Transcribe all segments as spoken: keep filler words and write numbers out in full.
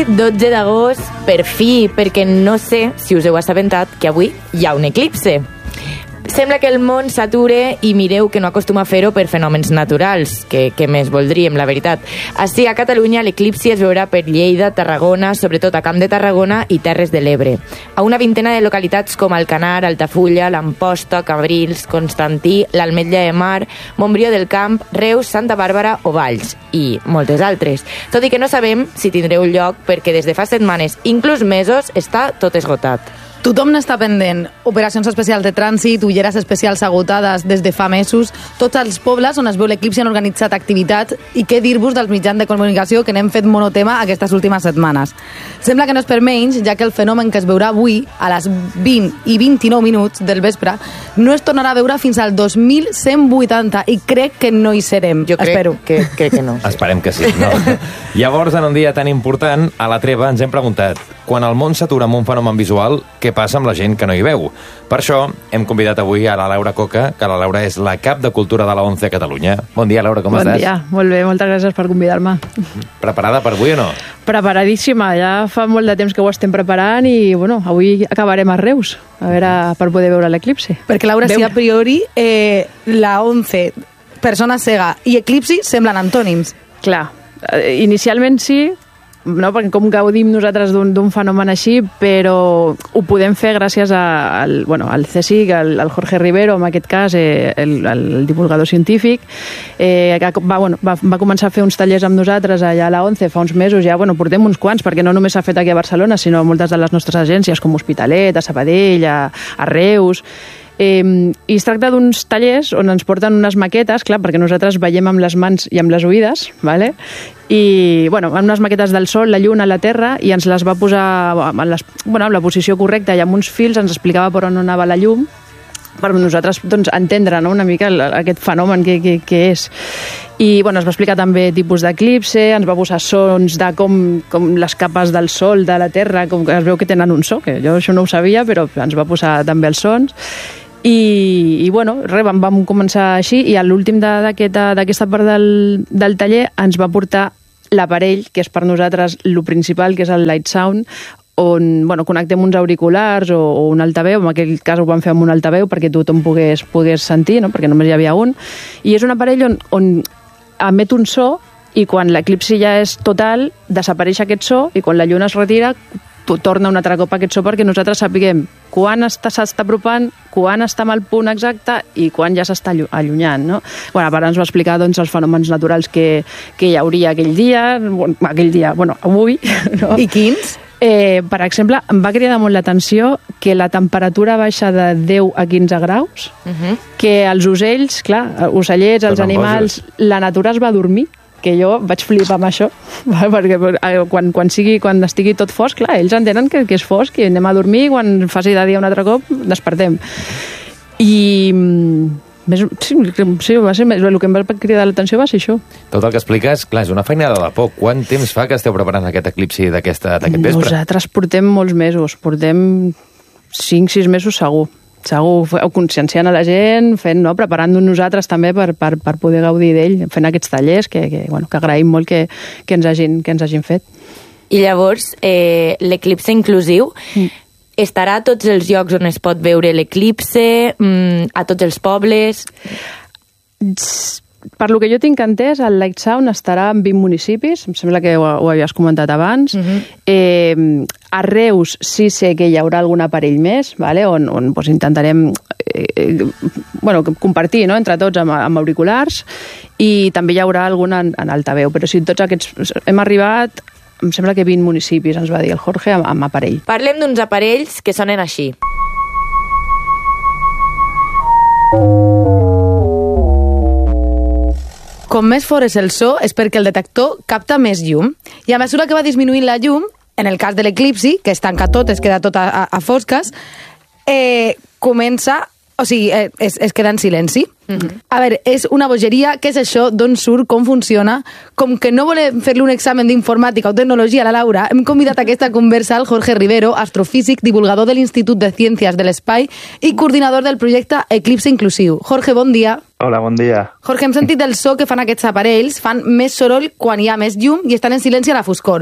dotze d'agost, per fi, perquè no sé si us heu assabentat que avui hi ha un eclipse. Sembla que el món s'ature i mireu que no acostuma a fer-ho per fenòmens naturals, que, que més voldríem, la veritat. Així, a Catalunya, l'eclipsi es veurà per Lleida, Tarragona, sobretot a Camp de Tarragona i Terres de l'Ebre. A una vintena de localitats com Alcanar, Altafulla, l'Amposta, Cabrils, Constantí, l'Ametlla de Mar, Montbrió del Camp, Reus, Santa Bàrbara o Valls, i moltes altres. Tot i que no sabem si tindreu lloc perquè des de fa setmanes, inclús mesos, està tot esgotat. Tothom n'està pendent. Operacions especials de trànsit, ulleres especials agotades des de fa mesos. Tots els pobles on es veu l'eclipsi han organitzat activitat i què dir-vos dels mitjans de comunicació que n'hem fet monotema aquestes últimes setmanes. Sembla que no és per menys, ja que el fenomen que es veurà avui, a les vint i vint-i-nou minuts del vespre, no es tornarà a veure fins al dos mil cent vuitanta i crec que no hi serem. Jo crec, Espero. Que, crec que no. Esperem que sí. No? Llavors, en un dia tan important, a la treva ens hem preguntat, quan el món s'atura amb un fenomen visual, què passa amb la gent que no hi veu? Per això hem convidat avui a la Laura Coca, que la Laura és la cap de Cultura de la ONCE a Catalunya. Bon dia, Laura, com bon estàs? Bon dia, molt bé, moltes gràcies per convidar-me. Preparada per avui o no? Preparadíssima, ja fa molt de temps que ho estem preparant i, bueno, avui acabarem a Reus, a veure, per poder veure l'eclipsi. Perquè, Laura, si a priori eh, la ONCE, persona cega i eclipsi semblen antònims. Clar, inicialment sí, no, perquè com gaudim nosaltres d'un fenomen així, però ho podem fer gràcies a, al, bueno, al CSIC, al, al Jorge Rivero, en aquest cas, eh, el, el divulgador científic, eh, que va, bueno, va, va començar a fer uns tallers amb nosaltres allà a la ONCE fa uns mesos, ja bueno, portem uns quants, perquè no només s'ha fet aquí a Barcelona, sinó a moltes de les nostres agències, com Hospitalet, a Sabadell, a, a Reus. Eh, I es tracta d'uns tallers on ens porten unes maquetes, clar, perquè nosaltres veiem amb les mans i amb les oïdes, ¿vale? I, bueno, amb unes maquetes del Sol, la Lluna, la Terra, i ens les va posar en, les, bueno, en la posició correcta i amb uns fils ens explicava per on anava la llum, per nosaltres doncs, entendre, no?, una mica aquest fenomen que, que, que és. I bueno, es va explicar també tipus d'eclipse, ens va posar sons de com, com les capes del Sol, de la Terra, com que es veu que tenen un so, que jo això no ho sabia, però ens va posar també els sons. I, i bueno, res, vam, vam començar així i a l'últim d'aquesta aquest, part del, del taller ens va portar l'aparell, que és per nosaltres el principal, que és el Light Sound, on bueno, connectem uns auriculars o, o un altaveu, en aquell cas ho vam fer amb un altaveu perquè tothom pogués, pogués sentir, no? Perquè només hi havia un, i és un aparell on, on emet un so i quan l'eclipsi ja és total desapareix aquest so i quan la lluna es retira torna un altre cop aquest so perquè nosaltres sapiguem quan s'està apropant, quan està amb el punt exacte i quan ja s'està allunyant, no? Bueno, a part ens va explicar doncs, els fenòmens naturals que, que hi hauria aquell dia, bueno, aquell dia, bueno, avui, no? I quins? Eh, per exemple, em va cridar molt l'atenció que la temperatura baixa de deu a quinze graus, uh-huh. que els ocells, clar, ocellets, els animals, la natura es va dormir, que jo vaig flipar amb això, perquè quan, quan, sigui, quan estigui tot fosc, clar, ells entenen que, que és fosc i anem a dormir, quan faci de dia un altre cop, despertem. I més, sí, sí, va ser, el que em va cridar l'atenció va ser això. Tot el que expliques, clar, és una feinada de por. Quant temps fa que esteu preparant aquest eclipsi d'aquest vespre? Nosaltres portem molts mesos, portem cinc sis mesos segur. Segur, conscienciant a la gent, fent, no, preparant-nos nosaltres també per, per, per poder gaudir d'ell, fent aquests tallers que, que, bueno, que agraïm molt que, que, ens hagin, que ens hagin fet. I llavors, eh, l'eclipse inclusiu mm. estarà a tots els llocs on es pot veure l'eclipse, mm, a tots els pobles? Per lo que jo tinc entès, el Light Sound estarà en vint municipis, em sembla que ho, ho havies comentat abans. Uh-huh. eh, a Reus sí sé que hi haurà algun aparell més, vale? on, on pues, intentarem eh, bueno, compartir, no?, entre tots amb, amb auriculars, i també hi haurà algun en, en altaveu, però si tots aquests hem arribat, em sembla que vint municipis, ens va dir el Jorge, amb, amb aparell. Parlem d'uns aparells que sonen així. Com més fort és el so és perquè el detector capta més llum. I a mesura que va disminuint la llum, en el cas de l'eclipsi, que es tanca tot, es queda tot a, a, a fosques, eh, comença... O sigui, eh, es, es queda en silenci. Mm-hmm. A veure, és una bogeria. Què és això? D'on surt? Com funciona? Com que no volem fer-li un examen d'informàtica o tecnologia a la Laura, hem convidat a aquesta conversa al Jorge Rivero, astrofísic, divulgador de l'Institut de Ciències de l'Espai i coordinador del projecte Eclipse Inclusiu. Jorge, bon dia. Hola, bon dia. Jorge, hem sentit el so que fan aquests aparells, fan més soroll quan hi ha més llum i estan en silenci a la foscor.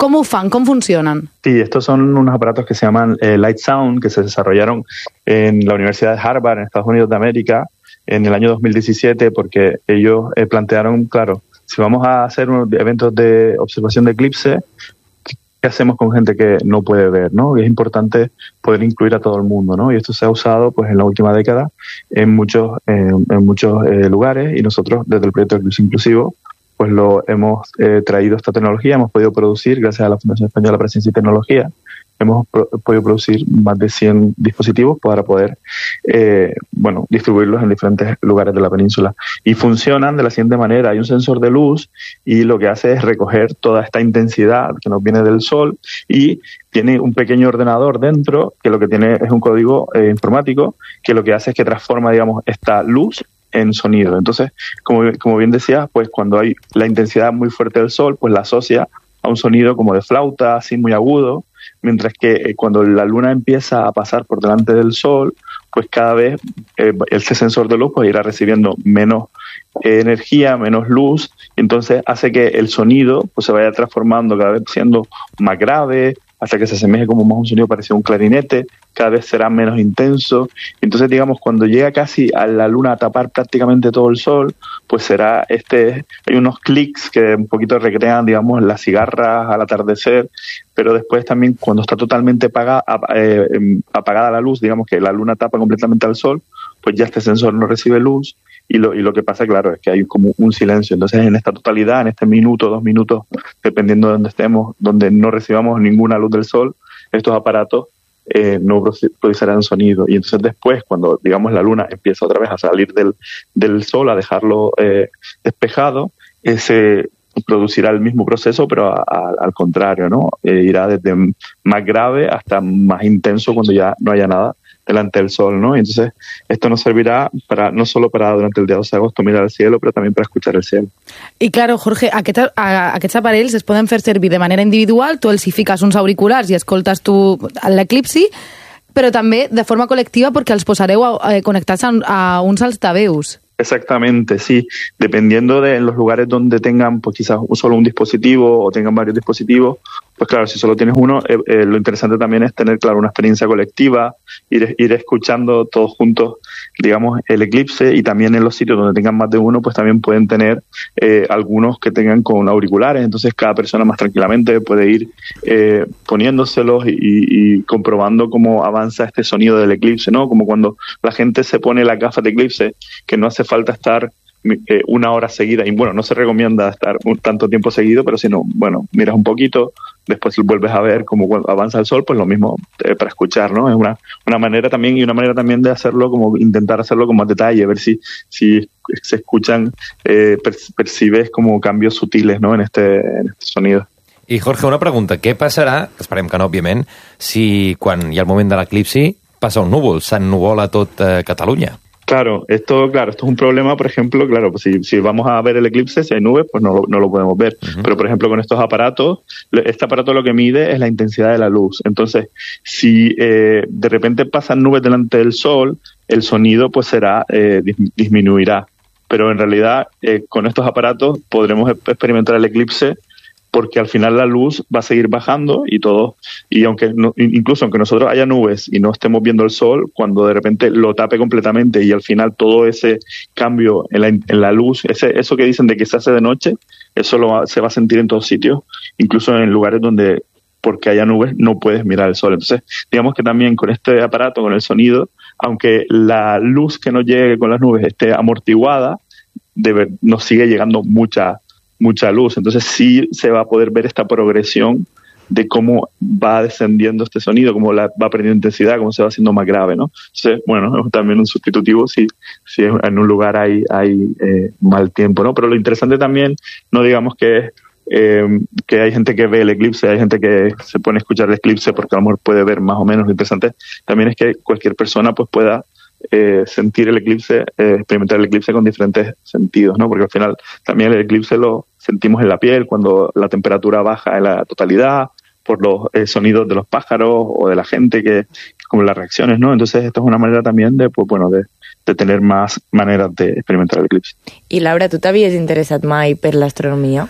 ¿Cómo ho fan? ¿Cómo funcionan? Sí, estos son unos aparatos que se llaman eh, Light Sound, que se desarrollaron en la Universidad de Harvard, en Estados Unidos de América, en el año dos mil diecisiete, porque ellos eh, plantearon, claro, si vamos a hacer unos eventos de observación de eclipse, ¿qué hacemos con gente que no puede ver, ¿no? Y es importante poder incluir a todo el mundo, ¿no? Y esto se ha usado, pues, en la última década en muchos, eh, en muchos eh, lugares, y nosotros, desde el proyecto Eclipse Inclusivo, pues lo hemos eh, traído esta tecnología, hemos podido producir, gracias a la Fundación Española para Ciencia y Tecnología, hemos pro- podido producir más de cien dispositivos para poder, eh, bueno, distribuirlos en diferentes lugares de la península. Y funcionan de la siguiente manera: hay un sensor de luz y lo que hace es recoger toda esta intensidad que nos viene del sol, y tiene un pequeño ordenador dentro que lo que tiene es un código eh, informático que lo que hace es que transforma, digamos, esta luz en sonido. Entonces, como, como bien decías, pues cuando hay la intensidad muy fuerte del sol, pues la asocia a un sonido como de flauta, así muy agudo, mientras que eh, cuando la luna empieza a pasar por delante del sol, pues cada vez eh, ese sensor de luz pues irá recibiendo menos eh, energía, menos luz, y entonces hace que el sonido pues se vaya transformando, cada vez siendo más grave, hasta que se asemeje como más a un sonido parecido a un clarinete, cada vez será menos intenso. Entonces, digamos, cuando llega casi a la luna a tapar prácticamente todo el sol, pues será este, hay unos clics que un poquito recrean, digamos, las cigarras al atardecer, pero después también cuando está totalmente apagada, eh, apagada la luz, digamos que la luna tapa completamente al sol, pues ya este sensor no recibe luz, y lo, y lo que pasa, claro, es que hay como un silencio. Entonces, en esta totalidad, en este minuto, dos minutos, dependiendo de donde estemos, donde no recibamos ninguna luz del sol, estos aparatos eh, no producirán sonido. Y entonces después, cuando, digamos, la luna empieza otra vez a salir del, del sol, a dejarlo eh, despejado, eh, se producirá el mismo proceso, pero a, a, al contrario, ¿no? Eh, irá desde más grave hasta más intenso cuando ya no haya nada delante del sol, ¿no? Y entonces esto nos servirá para no solo para durante el día doce de agosto mirar al cielo, però també per escuchar el cielo. I claro, Jorge, aquest, a, aquests aparells es poden fer servir de manera individual, tu els hi fiques uns auriculars i escoltes tu l'eclipsi, però també de forma col·lectiva perquè els posareu a, a, connectats a, a uns altaveus. Exactamente, sí. Dependiendo de en los lugares donde tengan pues quizás solo un dispositivo o tengan varios dispositivos, pues claro, si solo tienes uno, eh, eh, lo interesante también es tener, claro, una experiencia colectiva, ir, ir escuchando todos juntos, digamos, el eclipse, y también en los sitios donde tengan más de uno, pues también pueden tener eh, algunos que tengan con auriculares, entonces cada persona más tranquilamente puede ir eh, poniéndoselos y, y comprobando cómo avanza este sonido del eclipse, ¿no? Como cuando la gente se pone las gafas de eclipse, que no hace falta estar eh, una hora seguida, y bueno, no se recomienda estar un tanto tiempo seguido, pero si no, bueno, miras un poquito, después vuelves a ver cómo avanza el sol, pues lo mismo eh, para escuchar, ¿no? Es una, una manera también, y una manera también de hacerlo, como intentar hacerlo con más detalle, ver si, si se escuchan, eh, per, percibes como cambios sutiles, ¿no? En este, en este sonido. I Jorge, una pregunta, què passarà, esperem que no, òbviament, si quan hi ha el moment de l'eclipsi passa un núvol, s'ennuvola tot eh, Catalunya? Claro, esto, claro, esto es un problema, por ejemplo, claro, pues si, si vamos a ver el eclipse, si hay nubes, pues no, no lo podemos ver. Uh-huh. Pero, por ejemplo, con estos aparatos, este aparato lo que mide es la intensidad de la luz. Entonces, si eh, de repente pasan nubes delante del sol, el sonido pues será, eh, dis- disminuirá. Pero en realidad, eh, con estos aparatos podremos experimentar el eclipse, porque al final la luz va a seguir bajando y todo, y aunque no, incluso aunque nosotros haya nubes y no estemos viendo el sol, cuando de repente lo tape completamente y al final todo ese cambio en la, en la luz, ese, eso que dicen de que se hace de noche, eso lo va, se va a sentir en todos sitios, incluso en lugares donde porque haya nubes no puedes mirar el sol. Entonces, digamos que también con este aparato, con el sonido, aunque la luz que nos llegue con las nubes esté amortiguada, debe, nos sigue llegando mucha mucha luz, entonces sí se va a poder ver esta progresión de cómo va descendiendo este sonido, cómo la, va perdiendo intensidad, cómo se va haciendo más grave, ¿no? Entonces, bueno, es también un sustitutivo si, si en un lugar hay, hay eh, mal tiempo, ¿no? Pero lo interesante también, no digamos que es eh, que hay gente que ve el eclipse, hay gente que se pone a escuchar el eclipse porque a lo mejor puede ver más o menos. Lo interesante también es que cualquier persona pues pueda Eh, sentir el eclipse, eh, experimentar el eclipse con diferentes sentidos, ¿no? Porque al final también el eclipse lo sentimos en la piel cuando la temperatura baja en la totalidad, por los eh, sonidos de los pájaros o de la gente, que como las reacciones, ¿no? Entonces esto es una manera también de, pues bueno, de, de tener más maneras de experimentar el eclipse. I Laura, tu t'havies interessat mai per l'astronomia?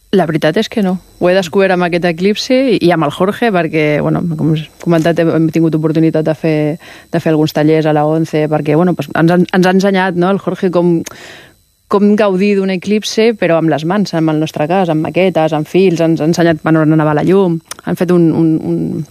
La veritat és que no. Ho he descobert amb aquest eclipsi i amb el Jorge, perquè, bueno, com he comentat, hem tingut oportunitat de fer, de fer alguns tallers a la ONCE, perquè, bueno, pues ens, ens ha ensenyat, no?, el Jorge com, com gaudir d'un eclipsi, però amb les mans, en el nostre cas, amb maquetes, amb fils, ens ha ensenyat per on anava la llum, han fet un, un,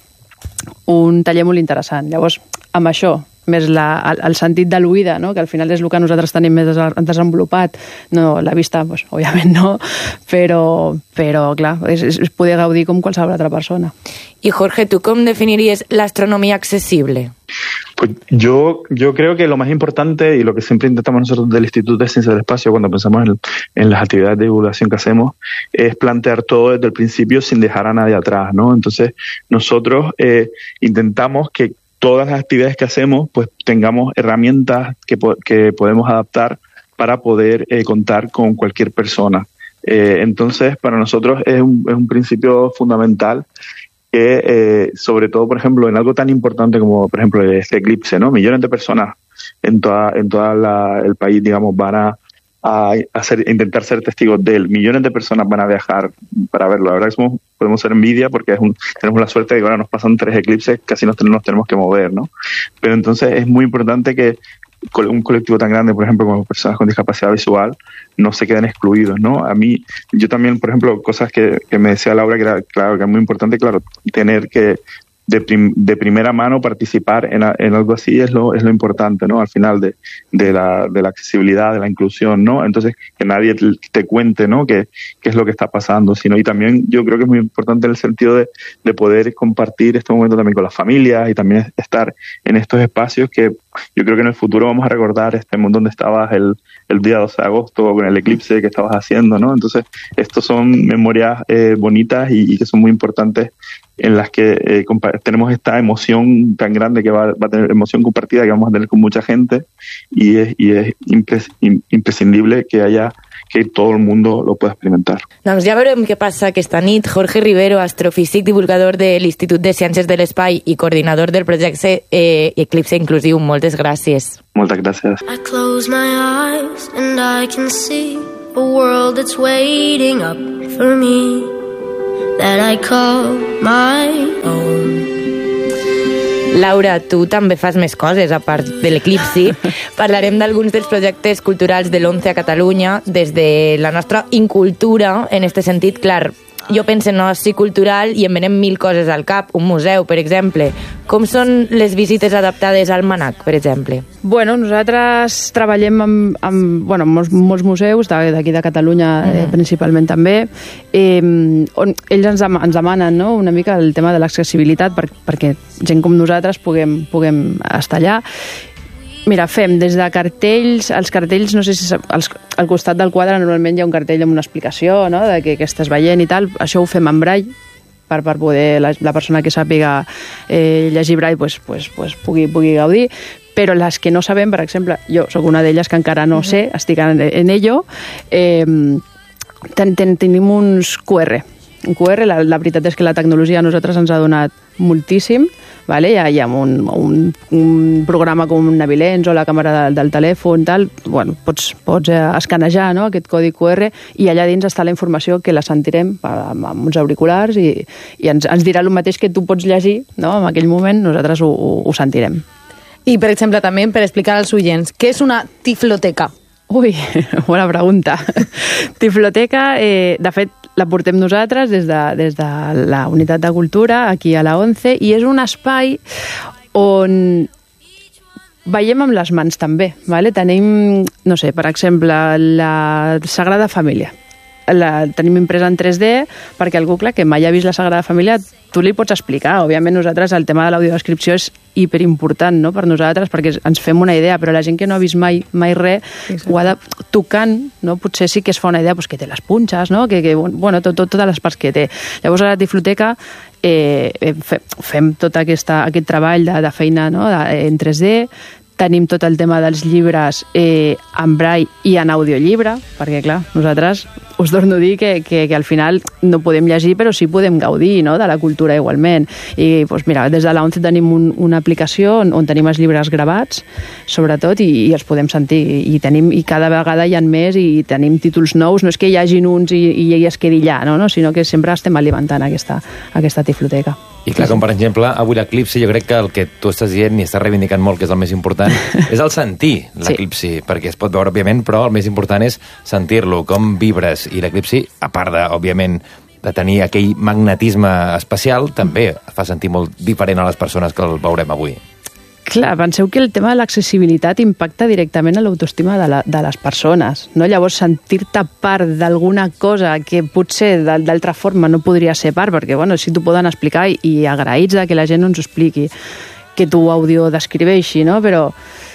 un, un taller molt interessant. Llavors, amb això, més la, el, el sentit de l'oïda, no?, que al final és el que nosaltres tenim més desenvolupat. No, la vista, pues, òbviament no, però, però clar, és, és poder gaudir com qualsevol altra persona. I Jorge, ¿tú cómo definirías la astronomía accesible? Pues yo, yo creo que lo más importante y lo que siempre intentamos nosotros del Instituto de Ciencias del Espacio cuando pensamos en, en las actividades de divulgación que hacemos es plantear todo desde el principio sin dejar a nadie atrás, ¿no? Entonces nosotros eh, intentamos que todas las actividades que hacemos pues tengamos herramientas que, que podemos adaptar para poder eh, contar con cualquier persona. Eh, entonces para nosotros es un, es un principio fundamental que eh, sobre todo, por ejemplo, en algo tan importante como, por ejemplo, este eclipse, ¿no? Millones de personas en toda en toda la, el país, digamos, van a, a hacer, intentar ser testigos de él. Millones de personas van a viajar para verlo. La verdad que somos, podemos ser envidia porque es un, tenemos la suerte de que ahora nos pasan tres eclipses, casi nos, nos tenemos que mover, ¿no? Pero entonces es muy importante que un colectivo tan grande, por ejemplo, como personas con discapacidad visual, no se queden excluidos, ¿no? A mí, yo también, por ejemplo, cosas que, que me decía Laura, que era, claro, que es muy importante, claro, tener que de, prim, de primera mano participar en, en algo así es lo es lo importante, ¿no? Al final de, de la de la accesibilidad, de la inclusión, ¿no? Entonces, que nadie te, te cuente, ¿no?, qué qué es lo que está pasando, sino y también yo creo que es muy importante en el sentido de, de poder compartir este momento también con las familias y también estar en estos espacios que yo creo que en el futuro vamos a recordar este mundo donde estabas el, el día doce de agosto con el eclipse que estabas haciendo, ¿no? Entonces, estos son memorias eh, bonitas y, y que son muy importantes en las que eh, tenemos esta emoción tan grande que va, va a tener, emoción compartida que vamos a tener con mucha gente y es, y es impres, imprescindible que haya que todo el mundo lo pueda experimentar. Doncs ja veurem què passa aquesta nit. Jorge Rivero, astrofísic, divulgador de l'Institut de Ciències de l'Espai i coordinador del projecte eh, Eclipse Inclusiu. Moltes gràcies. Moltes gràcies. I close my eyes and I can see a world that's waiting up for me that I call my own. Laura, tu també fas més coses, a part de l'Eclipsi. Parlarem d'alguns dels projectes culturals de l'ONCE a Catalunya des de la nostra incultura, en este sentit, clar. Jo penso en oci cultural i em venen mil coses al cap. Un museu, per exemple. Com són les visites adaptades al Manac, per exemple? Bueno, nosaltres treballem amb, amb bueno, molts, molts museus d'aquí de Catalunya, mm. eh, principalment també, eh, on ells ens, ens demanen, no?, una mica el tema de l'accessibilitat per, perquè gent com nosaltres puguem, puguem estar allà. Mira, fem des de cartells, els cartells, no sé si als, al costat del quadre normalment hi ha un cartell amb una explicació, no?, de què, què estàs veient i tal, això ho fem en braille, per, per poder la, la persona que sàpiga eh, llegir braille pues, pues, pues, pugui, pugui gaudir, però les que no sabem, per exemple, jo sóc una d'elles que encara no sé, estic en, en ello, eh, ten, ten, tenim uns Q R, un Q R, la, la veritat és que la tecnologia a nosaltres ens ha donat moltíssim, vale? Hi ha, hi ha un, un, un programa com un Navilens o la càmera del, del telèfon, tal, bueno, pots, pots eh, escanejar, no?, aquest codi Q R i allà dins està la informació que la sentirem amb, amb uns auriculars i, i ens, ens dirà el mateix que tu pots llegir, no?, en aquell moment nosaltres ho, ho, ho sentirem. I, per exemple, també per explicar als oients, què és una tifloteca? Ui, bona pregunta. Tifloteca, eh, de fet, la portem nosaltres des de, des de la Unitat de Cultura, aquí a la ONCE, i és un espai on veiem amb les mans també, vale? Tenim, no sé, per exemple, la Sagrada Família. La tenim impresa en tres D perquè algú, clar, que mai ha vist la Sagrada Família, tu li pots explicar. Òbviament nosaltres el tema de l'audiodescripció és hiperimportant, no?, per nosaltres, perquè ens fem una idea, però la gent que no ha vist mai, mai res, exacte, ho ha de tocant, no?, potser sí que es fa una idea, pues, que té les punxes, no?, que, que bueno, tot, tot, totes les parts que té. Llavors a la Tifloteca eh, fem, fem tot aquesta, aquest treball de, de feina, no?, de, en tres D, tenim tot el tema dels llibres eh, en braille i en audiollibre, perquè, clar, nosaltres us torno a dir que, que, que al final no podem llegir, però sí podem gaudir, no?, de la cultura igualment. I, doncs, mira, des de la ONCE tenim un, una aplicació on, on tenim els llibres gravats, sobretot, i, i els podem sentir. I, tenim, I cada vegada hi ha més i tenim títols nous. No és que hi hagin uns i, i es quedi allà, no? No? Sinó que sempre estem alimentant aquesta, aquesta tifloteca. I clar, com per exemple, avui l'eclipsi, jo crec que el que tu estàs dient i estàs reivindicant molt, que és el més important, és el sentir l'eclipsi, sí. Perquè es pot veure, òbviament, però el més important és sentir-lo, com vibres. I l'eclipsi, a part de, òbviament, de tenir aquell magnetisme especial, també fa sentir molt diferent a les persones que el veurem avui. Clar, penseu que el tema de l'accessibilitat impacta directament a l'autoestima de, la, de les persones, no? Llavors, sentir-te part d'alguna cosa que potser d'altra forma no podria ser part, perquè, bueno, si t'ho poden explicar i, i agraïts de que la gent no ens ho expliqui, que tu audio descriveixi, no? Però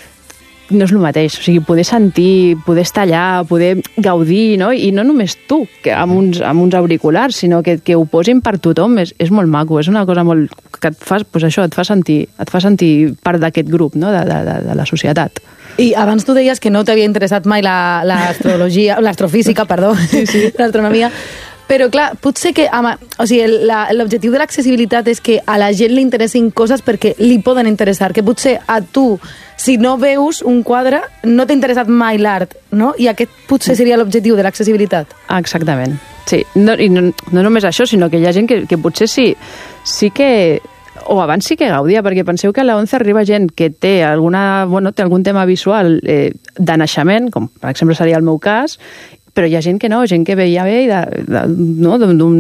no és el mateix, o sigui, poder sentir, poder estar allà, poder gaudir, no? I no només tu, que amb uns, amb uns auriculars, sinó que, que ho posin per tothom, és, és molt maco, és una cosa molt... que et fa, pues això, et fa sentir, et fa sentir part d'aquest grup, no?, de, de, de la societat. I abans tu deies que no t'havia interessat mai l'astrologia, la, l'astrofísica, perdó, sí, sí. l'astronomia, però clar, potser que o sigui, l'objectiu de l'accessibilitat és que a la gent li interessin coses perquè li poden interessar, que potser a tu, si no veus un quadre, no t'ha interessat mai l'art, no? I aquest potser seria l'objectiu de l'accessibilitat. Exactament, sí. No, i no, no només això, sinó que hi ha gent que, que potser sí, sí que... o abans sí que gaudia, perquè penseu que a la ONCE arriba gent que té, alguna, bueno, té algun tema visual eh, de naixement, com per exemple seria el meu cas, però hi ha gent que no, gent que veia bé i de, de, no, d'un,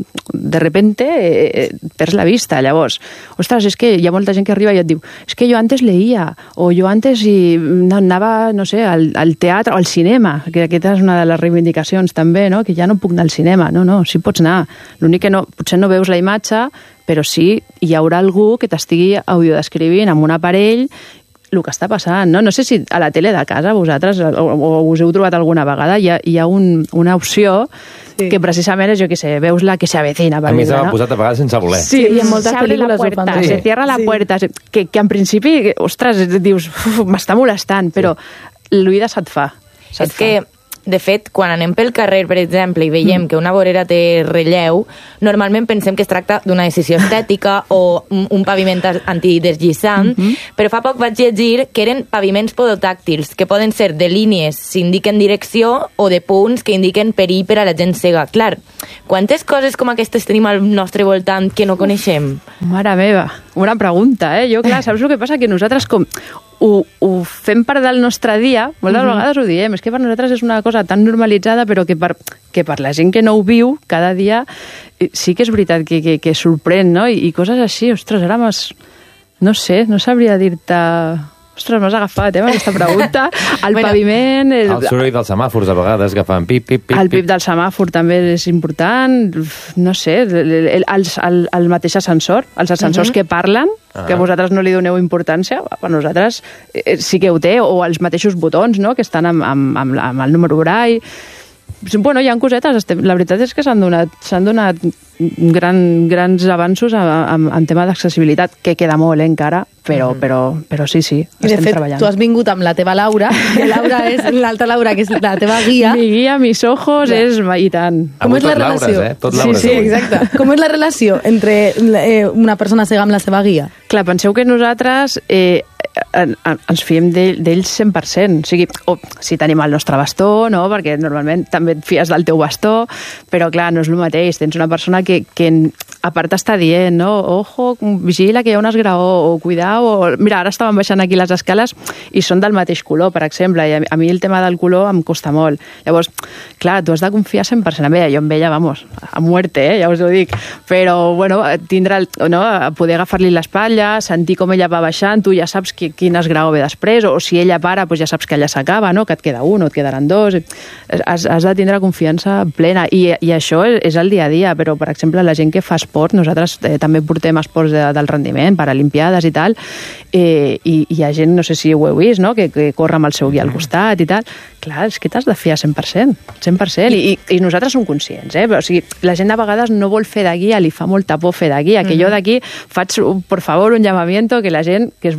de repente eh, perds la vista. Llavors, ostres, és que hi ha molta gent que arriba i et diu, és que jo antes leía, o jo antes i anava, no sé, al, al teatre o al cinema, que aquesta és una de les reivindicacions també, no? Que ja no puc anar al cinema. No, no, sí pots anar. L'únic que no, potser no veus la imatge, però sí hi haurà algú que t'estigui audiodescrivint amb un aparell el que està passant, no? No sé si a la tele de casa vosaltres, o, o us heu trobat alguna vegada, hi ha, hi ha un, una opció sí. que precisament és, jo què sé, veus la que s'avecina. A mi s'ha no? posat a vegades sense voler. Sí, sí, i en moltes pel·lícules ho fan. Sí. Se cierra la sí. puerta, que, que en principi, ostres, dius, m'està molestant, però sí. l'oïda se't fa. Se't és fa. Que de fet, quan anem pel carrer, per exemple, i veiem mm. que una vorera té relleu, normalment pensem que es tracta d'una decisió estètica o un, un paviment antideslliçant, mm-hmm. però fa poc vaig llegir que eren paviments podotàctils, que poden ser de línies que indiquen direcció o de punts que indiquen perill per a la gent cega. Clar, quantes coses com aquestes tenim al nostre voltant que no coneixem? Mare meva, una pregunta, eh? Jo, clar, saps el que passa? Que nosaltres com... Ho, ho fem part del nostre dia, moltes uh-huh. vegades ho diem, és que per nosaltres és una cosa tan normalitzada, però que per, que per la gent que no ho viu cada dia sí que és veritat que, que, que sorprèn, no? I, i coses així, ostres, ara m'has... No sé, no sabria dir-te... Ostres, m'has agafat, eh, amb aquesta pregunta. El bueno, paviment... El, el soroll dels semàfors, a vegades, que fan pip, pip, pip. El pip del semàfor també és important. No sé, el, el, el, el mateix ascensor, els ascensors uh-huh. que parlen, uh-huh. que vosaltres no li doneu importància, per nosaltres eh, sí que ho té, o els mateixos botons, no?, que estan amb, amb, amb, amb el número braille. Bueno, hi ha cosetes, la veritat és que s'han donat, s'han donat gran, grans avanços en, en tema d'accessibilitat, que queda molt eh, encara, però, mm. però, però sí, sí, estem I de fet, treballant. Tu has vingut amb la teva Laura, que Laura és l'altra Laura, que és la teva guia. Mi guia, mis ojos, ja. és... I tant. Com és la relació? Laures, eh? Tot Laures, sí, sí, exacte. Com és la relació entre eh, una persona cega amb la seva guia? Clar, penseu que nosaltres eh, en, en, ens fiem d'ells cent per cent. O sigui, o, si tenim el nostre bastó, no? Perquè normalment també et fies del teu bastó, però clar, no és el mateix. Tens una persona que, que a part està dient, no? Ojo, vigila que hi ha un esgraó, o cuidao, o... Mira, ara estàvem baixant aquí les escales i són del mateix color, per exemple, i a mi el tema del color em costa molt. Llavors, clar, tu has de confiar cent per cent en ella. Jo amb ella, vamos, a muerte, eh? Ja us ho dic. Però, bueno, tindre el, no? poder agafar-li l'espatlla, sentir com ella va baixant, tu ja saps qui, quin esgraó ve després, o si ella para, doncs ja saps que allà s'acaba, no? Que et queda un o et quedaran dos. Has, has de tindre confiança plena. I, i això és, és el dia a dia, però, per exemple, la gent que fa esport, nosaltres eh, també portem esports de, del rendiment, paralimpiades i tal, eh, i hi ha gent, no sé si ho heu vist, no? que, que corre amb el seu guia al costat i tal. Clar, és que t'has de fiar cent per cent, cent per cent. I, i, i nosaltres som conscients, eh? O sigui, la gent de vegades no vol fer de guia, li fa molta por fer de guia, que mm-hmm. jo d'aquí faig, por favor, un llamamiento que la gent que es vulgui apropar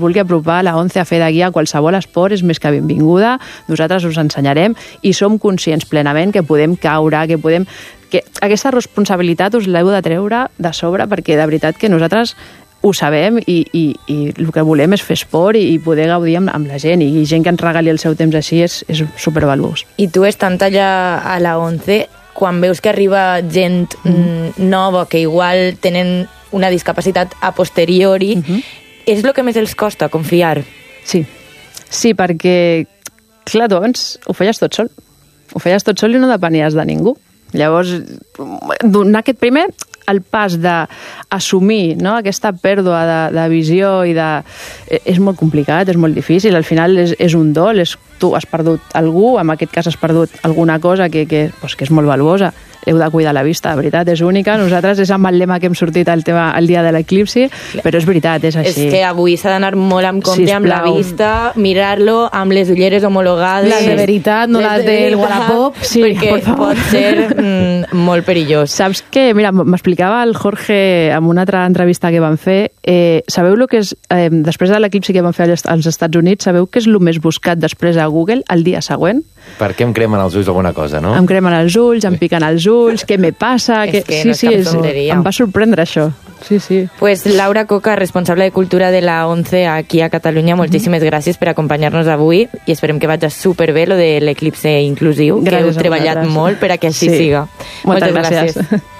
va a la ONCE a fer de guia a qualsevol esport és més que benvinguda, nosaltres us ensenyarem i som conscients plenament que podem caure, que podem... que aquesta responsabilitat us l'heu de treure de sobre perquè de veritat que nosaltres ho sabem i, i, i el que volem és fer esport i, i poder gaudir amb, amb la gent i gent que ens regali el seu temps així és, és supervaluós. I tu estant allà a la ONCE, quan veus que arriba gent mm. nova que igual tenen una discapacitat a posteriori, mm-hmm. és el que més els costa, confiar? Sí, sí, perquè clar, tu abans ho feies tot sol. Ho feies tot sol i no depenies de ningú. Llavors, donar aquest primer el pas d'assumir, no?, aquesta pèrdua de, de visió i de... és molt complicat, és molt difícil, al final és, és un dol, és, tu has perdut algú, en aquest cas has perdut alguna cosa que, que, pues, que és molt valuosa. Heu de cuidar la vista, de veritat, és única. Nosaltres és amb el lema que hem sortit al tema el dia de l'eclipsi, però és veritat, és així. És que avui s'ha d'anar molt amb compte Sisplau. amb la vista, mirar-lo amb les ulleres homologades. La de veritat, no les del Wallapop. Sí, perquè por favor. pot ser mm, molt perillós. Saps que, mira, m'explicava el Jorge en una altra entrevista que van fer, eh, sabeu el que és, eh, després de l'eclipsi que van fer als, als Estats Units, sabeu què és el més buscat després a Google el dia següent? Per què em cremen els ulls alguna cosa, no? Em cremen els ulls, em piquen els ulls, què me passa... És que sí, no és sí, cap és, tonteria. em va sorprendre això. Sí, sí. Pues Laura Coca, responsable de Cultura de la ONCE aquí a Catalunya, moltíssimes gràcies per acompanyar-nos avui i esperem que vagi superbé lo de l'eclipse inclusiu, Gràcies que heu treballat vosaltres. molt per a que així Sí. siga. Moltes Moltes gràcies. gràcies.